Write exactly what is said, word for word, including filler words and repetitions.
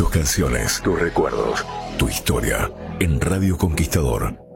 Tus canciones, tus recuerdos, tu historia en Radio Conquistador.